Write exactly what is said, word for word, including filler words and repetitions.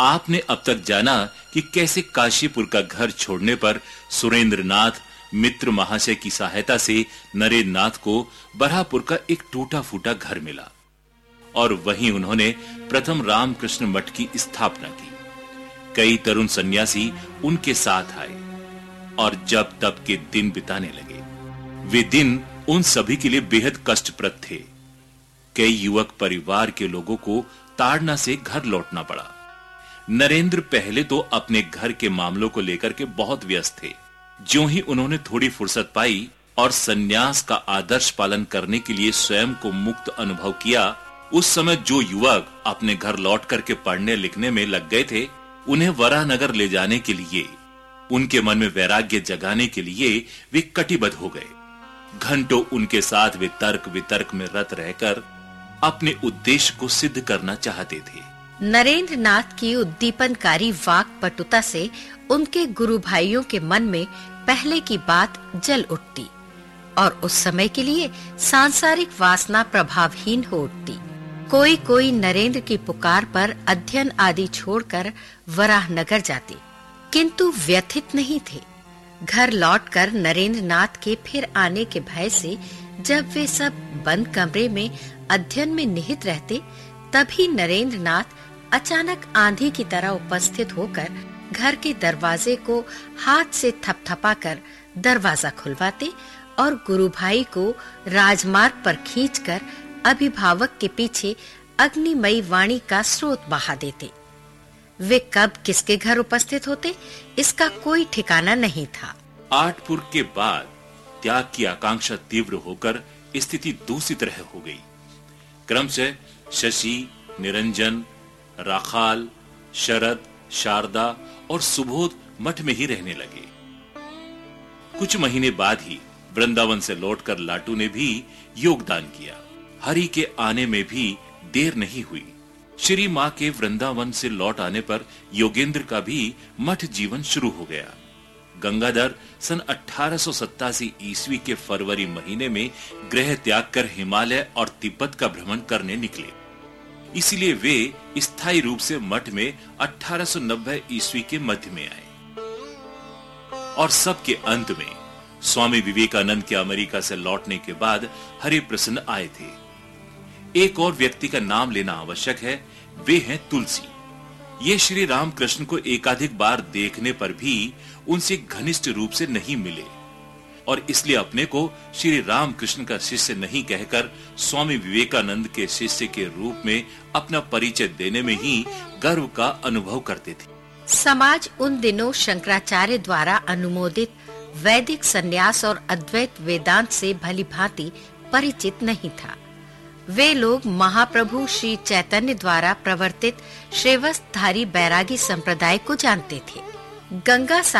आपने अब तक जाना कि कैसे काशीपुर का घर छोड़ने पर सुरेंद्रनाथ मित्र महाशय की सहायता से नरेंद्रनाथ को बरहापुर का एक टूटा फूटा घर मिला और वहीं उन्होंने प्रथम रामकृष्ण मठ की स्थापना की। कई तरुण सन्यासी उनके साथ आए और जब तब के दिन बिताने लगे। वे दिन उन सभी के लिए बेहद कष्टप्रद थे। कई युवक परिवार के लोगों को ताड़ना से घर लौटना पड़ा। नरेंद्र पहले तो अपने घर के मामलों को लेकर के बहुत व्यस्त थे। ज्यों ही उन्होंने थोड़ी फुर्सत पाई और सन्यास का आदर्श पालन करने के लिए स्वयं को मुक्त अनुभव किया, उस समय जो युवक अपने घर लौट करके पढ़ने लिखने में लग गए थे, उन्हें वराहनगर ले जाने के लिए, उनके मन में वैराग्य जगाने के लिए वे कटिबद्ध हो गए। घंटों उनके साथ वे तर्क वितर्क में रत रहकर अपने उद्देश्य को सिद्ध करना चाहते थे। नरेंद्रनाथ की उद्दीपनकारी वाक पटुता से उनके गुरु भाइयों के मन में पहले की बात जल उठती और उस समय के लिए सांसारिक वासना प्रभावहीन हो उठती। कोई कोई नरेंद्र की पुकार पर अध्ययन आदि छोड़कर वराहनगर जाते, किंतु व्यथित नहीं थे। घर लौटकर नरेंद्रनाथ के फिर आने के भय से जब वे सब बंद कमरे में अध्ययन में निहित रहते, तभी नरेंद्रनाथ अचानक आंधी की तरह उपस्थित होकर घर के दरवाजे को हाथ से थपथपाकर दरवाजा खुलवाते और गुरु भाई को राजमार्ग पर खींचकर अभिभावक के पीछे अग्निमयी वाणी का स्रोत बहा देते। वे कब किसके घर उपस्थित होते, इसका कोई ठिकाना नहीं था। आठपुर के बाद त्याग की आकांक्षा तीव्र होकर स्थिति दूसरी तरह हो गई। क्रमशः शशि, निरंजन, राखाल, शरद, शारदा और सुबोध मठ में ही रहने लगे। कुछ महीने बाद ही वृंदावन से लौटकर लाटू ने भी योगदान किया। हरि के आने में भी देर नहीं हुई। श्री माँ के वृंदावन से लौट आने पर योगेंद्र का भी मठ जीवन शुरू हो गया। गंगाधर सन अठारह सौ सत्तासी ईस्वी के फरवरी महीने में गृह त्याग कर हिमालय और तिब्बत का भ्रमण करने निकले। इसीलिए वे स्थायी रूप से मठ में अठारह सौ नब्बे ईस्वी के मध्य में आए और सबके अंत में स्वामी विवेकानंद के अमेरिका से लौटने के बाद हरि प्रसन्न आए थे। एक और व्यक्ति का नाम लेना आवश्यक है, वे हैं तुलसी। ये श्री रामकृष्ण को एकाधिक बार देखने पर भी उनसे घनिष्ठ रूप से नहीं मिले और इसलिए अपने को श्री रामकृष्ण का शिष्य नहीं कहकर स्वामी विवेकानंद के शिष्य के रूप में अपना परिचय देने में ही गर्व का अनुभव करते थे। समाज उन दिनों शंकराचार्य द्वारा अनुमोदित वैदिक सन्यास और अद्वैत वेदांत से भलीभांति परिचित नहीं था। वे लोग महाप्रभु श्री चैतन्य द्वारा प्रवर्तित श्रेवस्धारी बैरागी संप्रदाय को जानते थे। गंगा